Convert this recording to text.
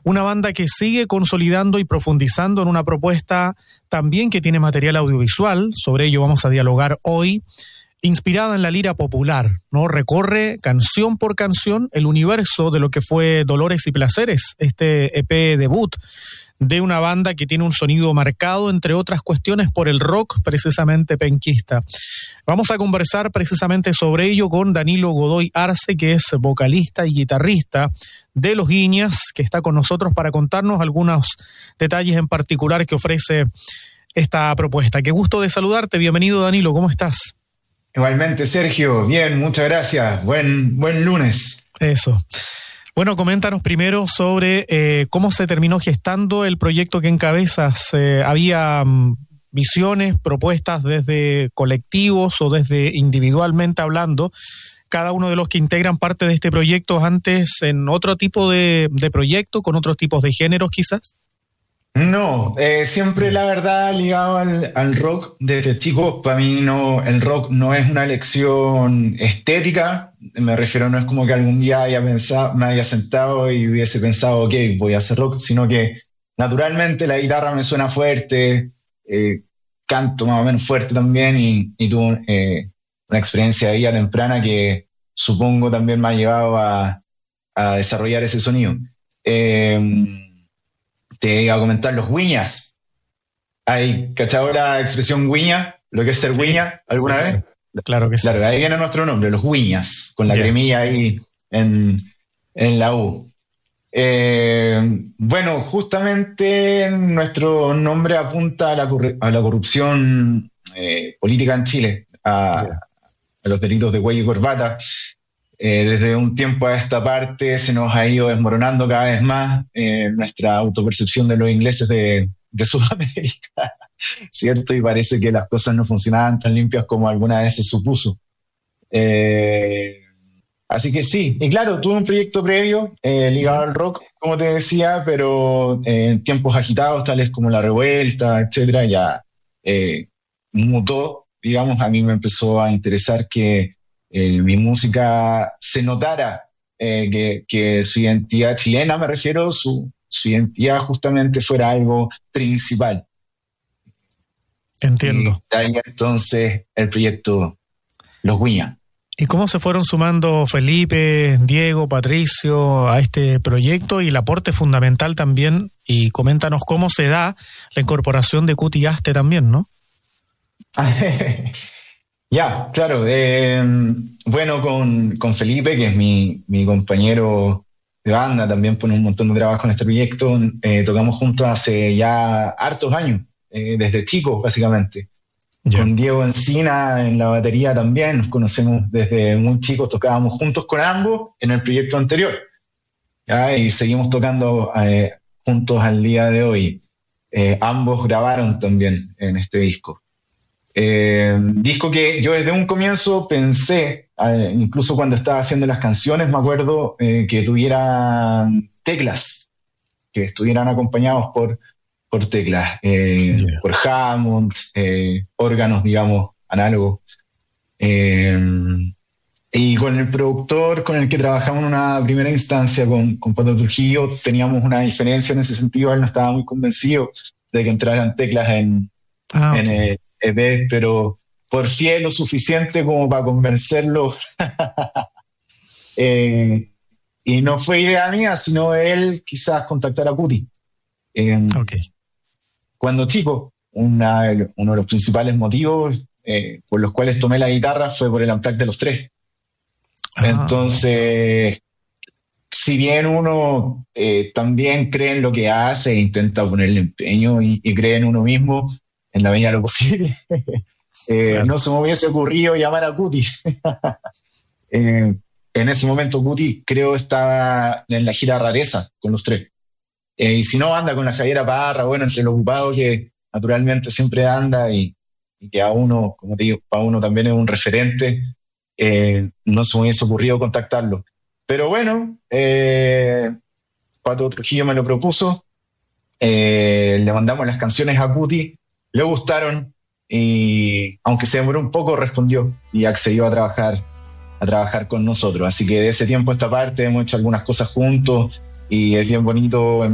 Una banda que sigue consolidando y profundizando en una propuesta también que tiene material audiovisual. Sobre ello vamos a dialogar hoy. Inspirada en la lira popular, ¿no? Recorre canción por canción el universo de lo que fue Dolores y Placeres, este EP debut de una banda que tiene un sonido marcado, entre otras cuestiones, por el rock precisamente penquista. Vamos a conversar precisamente sobre ello con Danilo Godoy Arce, que es vocalista y guitarrista de Los Guiñas, que está con nosotros para contarnos algunos detalles en particular que ofrece esta propuesta. Qué gusto de saludarte, bienvenido Danilo, ¿cómo estás? Igualmente, Sergio, bien, muchas gracias. Buen lunes. Eso. Bueno, coméntanos primero sobre cómo se terminó gestando el proyecto que encabezas. ¿Había visiones, propuestas desde colectivos o desde individualmente hablando? Cada uno de los que integran parte de este proyecto antes en otro tipo de proyecto, con otros tipos de géneros quizás. No, siempre la verdad ligado al rock desde chico. Para mí el rock no es una elección estética, me refiero, no es como que algún día me haya sentado y hubiese pensado, ok, voy a hacer rock, sino que naturalmente la guitarra me suena fuerte, canto más o menos fuerte también y tuve una experiencia de vida temprana que supongo también me ha llevado a desarrollar ese sonido. Te iba a comentar Los Guiñas. ¿Hay cachado la expresión guiña? ¿Lo que es ser guiña alguna vez? Claro que sí. Claro, ahí viene nuestro nombre, Los Guiñas, con la cremilla ahí en la U. Bueno, justamente nuestro nombre apunta a la corrupción política en Chile, a los delitos de cuello y corbata. Desde un tiempo a esta parte se nos ha ido desmoronando cada vez más nuestra autopercepción de los ingleses de Sudamérica, ¿cierto? Y parece que las cosas no funcionaban tan limpias como alguna vez se supuso. Así que sí, y claro, tuve un proyecto previo ligado al rock, como te decía, pero en tiempos agitados, tales como la revuelta, etcétera, ya mutó, digamos. A mí me empezó a interesar que mi música se notara, que su identidad chilena, me refiero, su identidad justamente fuera algo principal. Entiendo. Y de ahí entonces el proyecto Los Guiñas. ¿Y cómo se fueron sumando Felipe, Diego, Patricio a este proyecto y el aporte fundamental también? Y coméntanos cómo se da la incorporación de Cuti Aste también, ¿no? Ya, claro. Bueno, con Felipe, que es mi compañero de banda, también pone un montón de trabajo en este proyecto. Tocamos juntos hace ya hartos años, desde chicos, básicamente. Yeah. Con Diego Encina en la batería también, nos conocemos desde muy chicos, tocábamos juntos con ambos en el proyecto anterior. ¿Ya? Y seguimos tocando juntos al día de hoy. Ambos grabaron también en este disco. Disco que yo desde un comienzo pensé, incluso cuando estaba haciendo las canciones, me acuerdo que tuvieran teclas, que estuvieran acompañados por teclas, por Hammond, órganos, digamos, análogos. Y con el productor con el que trabajamos en una primera instancia, con Pato Trujillo, teníamos una diferencia en ese sentido. Él no estaba muy convencido de que entraran teclas en el EP, pero por fin lo suficiente como para convencerlo. Y no fue idea mía, sino de él quizás contactar a Cuti. Cuando chico, uno de los principales motivos por los cuales tomé la guitarra fue por el Unplugged de Los Tres. Entonces, si bien uno también cree en lo que hace e intenta ponerle empeño y cree en uno mismo en la medida de lo posible, claro, no se me hubiese ocurrido llamar a Cuti. En ese momento Cuti creo estaba en la gira Rareza con Los Tres. Y si no, anda con la Javiera Parra, bueno, entre lo ocupado que naturalmente siempre anda y que a uno, como te digo, para uno también es un referente, no se me hubiese ocurrido contactarlo. Pero bueno, Pato Trujillo me lo propuso, le mandamos las canciones a Cuti, le gustaron y aunque se demoró un poco, respondió y accedió a trabajar con nosotros. Así que de ese tiempo a esta parte hemos hecho algunas cosas juntos y es bien bonito